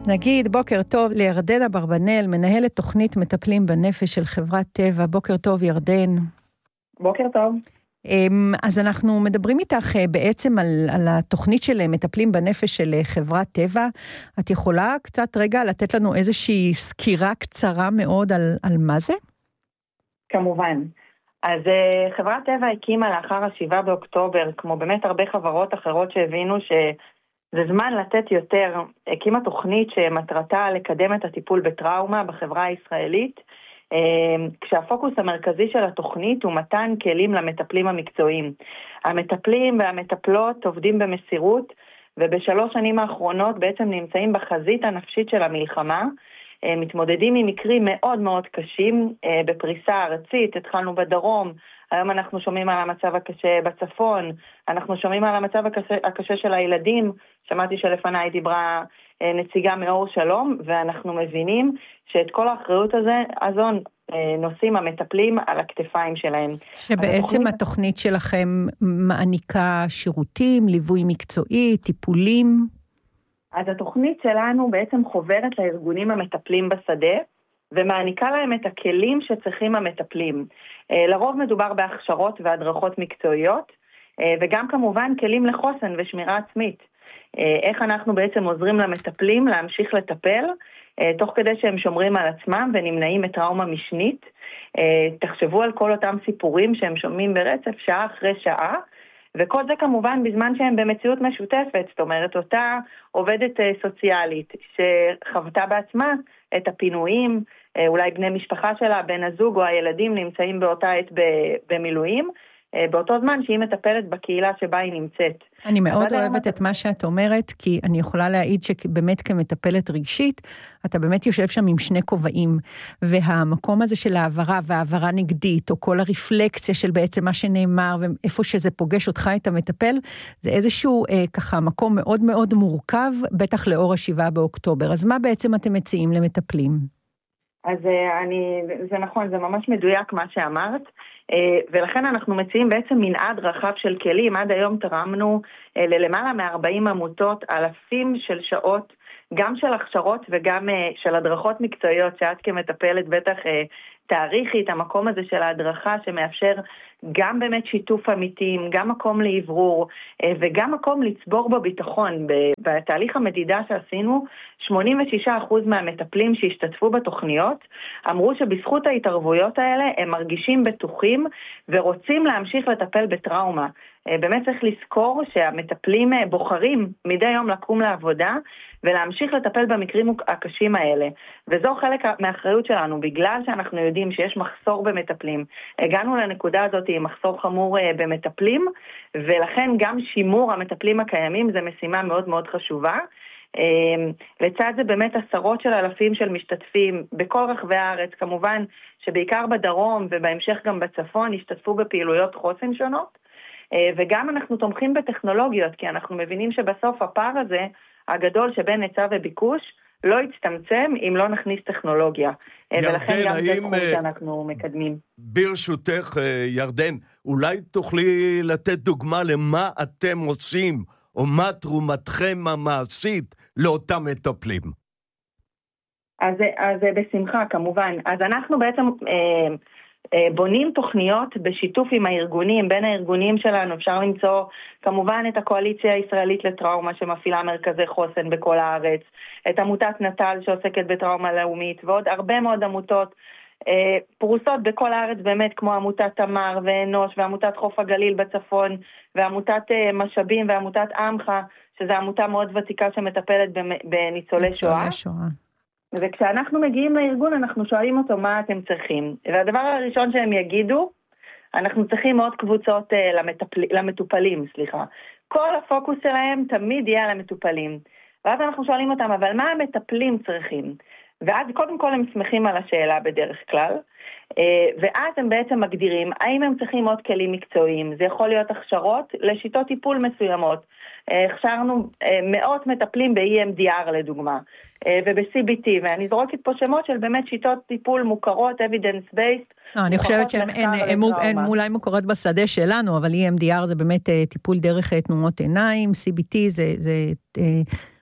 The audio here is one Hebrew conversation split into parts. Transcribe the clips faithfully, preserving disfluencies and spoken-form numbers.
נגיד בוקר טוב לירדן אברבנאל, מנהלת תוכנית מטפלים בנפש של חברת טבע. בוקר טוב ירדן. בוקר טוב. אז אנחנו מדברים איתך בעצם על, על התוכנית של מטפלים בנפש של חברת טבע. את יכולה קצת רגע לתת לנו איזושהי סקירה קצרה מאוד על, על מה זה? כמובן. אז חברת טבע הקימה לאחר השבעה באוקטובר, כמו באמת הרבה חברות אחרות שהבינו שזה זמן לתת יותר, הקימה תוכנית שמטרתה לקדם את הטיפול בטראומה בחברה הישראלית, כשהפוקוס המרכזי של התוכנית הוא מתן כלים למטפלים המקצועיים. המטפלים והמטפלות עובדים במסירות, ובשלוש שנים האחרונות בעצם נמצאים בחזית הנפשית של המלחמה, מתמודדים עם מקרים מאוד מאוד קשים בפריסה ארצית. התחלנו בדרום, היום אנחנו שומעים על המצב הקשה בצפון, אנחנו שומעים על המצב הקשה, הקשה של הילדים, שמעתי שלפניי דיברה נציגה מאור שלום, ואנחנו מבינים שאת כל האחריות הזה, הזון, נושאים המטפלים על הכתפיים שלהם. שבעצם התוכנית... התוכנית שלכם מעניקה שירותים, ליווי מקצועי, טיפולים? אז התוכנית שלנו בעצם חוברת לארגונים המטפלים בשדה, ומעניקה להם את הכלים שצריכים המטפלים. לרוב מדובר בהכשרות והדרכות מקצועיות, וגם כמובן כלים לחוסן ושמירה עצמית. איך אנחנו בעצם עוזרים למטפלים להמשיך לטפל, תוך כדי שהם שומרים על עצמם ונמנעים מטראומה משנית. תחשבו על כל אותם סיפורים שהם שומעים ברצף שעה אחרי שעה, וכל זה כמובן בזמן שהם במציאות משותפת, זאת אומרת אותה עובדת סוציאלית שחוותה בעצמה את הפינויים, אולי בני משפחה שלה, בן הזוג או הילדים נמצאים באותה עת במילואים, באותו זמן שהיא מטפלת בקהילה שבה היא נמצאת. אני מאוד אוהבת את מה שאת אומרת, כי אני יכולה להעיד שבאמת כמטפלת רגשית, אתה באמת יושב שם עם שני כובעים, והמקום הזה של העברה והעברה נגדית, או כל הרפלקציה של בעצם מה שנאמר, ואיפה שזה פוגש אותך את המטפל, זה איזשהו אה, ככה מקום מאוד מאוד מורכב, בטח לאור השבעה באוקטובר. אז מה בעצם אתם מציעים למטפלים? אז אני, זה נכון, זה ממש מדויק מה שאמרת, ולכן אנחנו מציעים בעצם מנעד רחב של כלים. עד היום תרמנו ללמעלה מ-ארבעים עמותות, אלפים של שעות, גם של הכשרות וגם של הדרכות מקצועיות, שאת כמטפלת בטח תאריכי את המקום הזה של ההדרכה שמאפשר גם באמת שיתוף אמיתים, גם מקום לעברור וגם מקום לצבור בביטחון. בתהליך המדידה שעשינו, שמונים ושישה אחוז מהמטפלים שהשתתפו בתוכניות אמרו שבזכות ההתערבויות האלה הם מרגישים בטוחים ורוצים להמשיך לטפל בטראומה. באמת צריך לזכור שהמטפלים בוחרים מדי יום לקום לעבודה ולהמשיך לטפל במקרים הקשים האלה. וזו חלק מהאחריות שלנו, בגלל שאנחנו יודעים שיש מחסור במטפלים. הגענו לנקודה הזאת עם מחסור חמור במטפלים, ולכן גם שימור המטפלים הקיימים זה משימה מאוד מאוד חשובה. לצד זה באמת עשרות של אלפים של משתתפים בכל רחבי הארץ, כמובן שבעיקר בדרום ובהמשך גם בצפון השתתפו בפעילויות חוסן שונות, וגם אנחנו תומכים בטכנולוגיות, כי אנחנו מבינים שבסוף הפער הזה הגדול שבין היצע וביקוש לא יצטמצם אם לא נכניס טכנולוגיה. ולכן גם זה תחום שאנחנו מקדמים. ברשותך ירדן, אולי תוכלי לתת דוגמה למה אתם עושים, או מה תרומתכם המעשית לאותם מטפלים? אז, אז בשמחה כמובן. אז אנחנו בעצם אה, אה, בונים תוכניות בשיתוף עם הארגונים, בין הארגונים שלנו אפשר למצוא כמובן את הקואליציה הישראלית לטראומה שמפעילה מרכזי חוסן בכל הארץ, את עמותת נטל שעוסקת בטראומה לאומית ועוד הרבה מאוד עמותות אה, פרוסות בכל הארץ באמת כמו עמותת תמר ואנוש ועמותת חוף הגליל בצפון ועמותת אה, משאבים ועמותת עמך שזו עמותה מאוד ותיקה שמטפלת בניצולי שואה. שואה. וכשאנחנו מגיעים לארגון אנחנו שואלים אותו מה אתם צריכים. והדבר הראשון שהם יגידו, אנחנו צריכים עוד קבוצות אה, למטפל, למטופלים, סליחה. כל הפוקוס שלהם תמיד יהיה על המטופלים. ואז אנחנו שואלים אותם, אבל מה המטפלים צריכים? ואז קודם כל הם שמחים על השאלה בדרך כלל, ואז הם בעצם מגדירים האם הם צריכים עוד כלים מקצועיים. זה יכול להיות הכשרות לשיטות טיפול מסוימות. הכשרנו מאות מטפלים ב-E M D R לדוגמה, וב-C B T, ואני זורקת פה שמות של באמת שיטות טיפול מוכרות, evidence based. אני חושבת שהן אולי מוכרות בשדה שלנו, אבל E M D R זה באמת טיפול דרך תנועות עיניים, C B T זה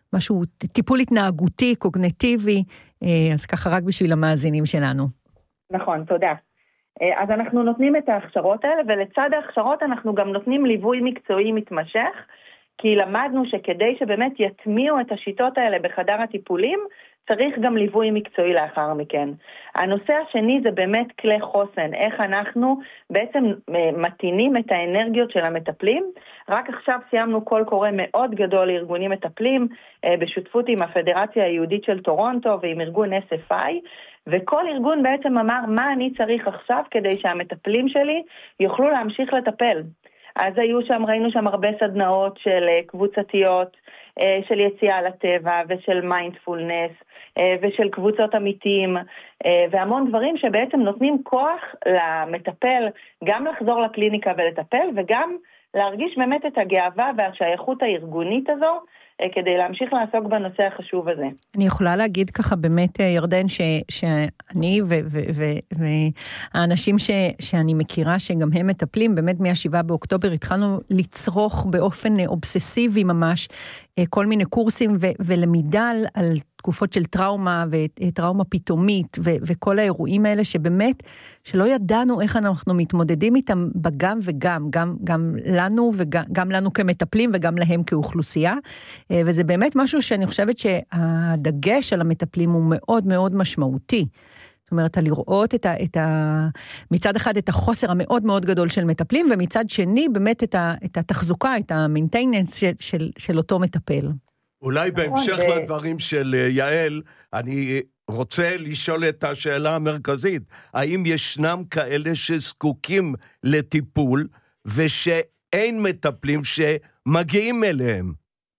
משהו, טיפול התנהגותי, קוגניטיבי, אז ככה רק בשביל המאזינים שלנו. נכון, תודה. אז אנחנו נותנים את ההכשרות האלה, ולצד ההכשרות אנחנו גם נותנים ליווי מקצועי מתמשך, כי למדנו שכדי שבאמת יטמיעו את השיטות האלה בחדר הטיפולים, צריך גם ליווי מקצועי לאחר מכן. הנושא השני זה באמת כלי חוסן, איך אנחנו בעצם מתינים את האנרגיות של המטפלים. רק עכשיו סיימנו קול קורא מאוד גדול לארגונים מטפלים, בשותפות עם הפדרציה היהודית של טורונטו ועם ארגון אס אף איי, וכל ארגון בעצם אמר מה אני צריך עכשיו כדי שהמטפלים שלי יוכלו להמשיך לטפל. אז היו שם, ראינו שם הרבה סדנאות של קבוצתיות, של יציאה לטבע ושל מיינדפולנס ושל קבוצות אמיתיים והמון דברים שבעצם נותנים כוח למטפל גם לחזור לקליניקה ולטפל וגם להרגיש באמת את הגאווה והשייכות הארגונית הזו כדי להמשיך לעסוק בנושא החשוב הזה. אני יכולה להגיד ככה באמת, ירדן, ש, שאני ו, ו, ו, והאנשים ש, שאני מכירה שגם הם מטפלים, באמת מהשבעה באוקטובר התחלנו לצרוך באופן אובססיבי ממש כל מיני קורסים ו, ולמידה על, על תקופות של טראומה וטראומה פתאומית ו, וכל האירועים האלה שבאמת שלא ידענו איך אנחנו מתמודדים איתם בגם וגם, גם, גם לנו וגם גם לנו כמטפלים וגם להם כאוכלוסייה, וזה באמת משהו שאני חושבת שהדגש על המטפלים הוא מאוד מאוד משמעותי. זאת אומרת, לראות את ה, את ה, מצד אחד את החוסר המאוד מאוד גדול של מטפלים, ומצד שני באמת את, ה, את התחזוקה, את המינטייננס של, של, של אותו מטפל. אולי בהמשך לדברים של יעל, אני רוצה לשאול את השאלה המרכזית, האם ישנם כאלה שזקוקים לטיפול, ושאין מטפלים שמגיעים אליהם?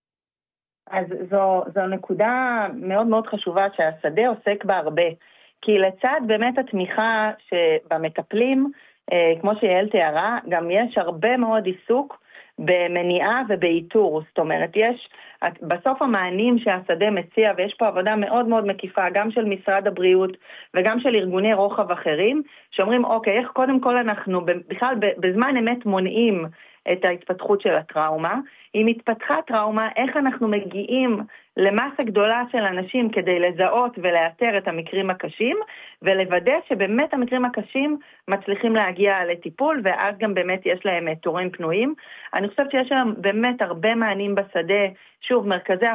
אז זו, זו נקודה מאוד מאוד חשובה שהשדה עוסק בה הרבה, כי לצד באמת התמיכה שבמטפלים, כמו שיעל תיארה, גם יש הרבה מאוד עיסוק במניעה ובאיתור. זאת אומרת, יש בסוף המענים שהשדה מציע, ויש פה עבודה מאוד מאוד מקיפה, גם של משרד הבריאות וגם של ארגוני רוחב אחרים, שאומרים, אוקיי, איך קודם כל אנחנו בכלל בזמן אמת מונעים את ההתפתחות של הטראומה. אם התפתחה טראומה, איך אנחנו מגיעים למסה גדולה של אנשים כדי לזהות ולאתר את המקרים הקשים, ולוודא שבאמת המקרים הקשים מצליחים להגיע לטיפול, ואז גם באמת יש להם תורים פנויים. אני חושבת שיש להם באמת הרבה מענים בשדה, שוב, מרכזי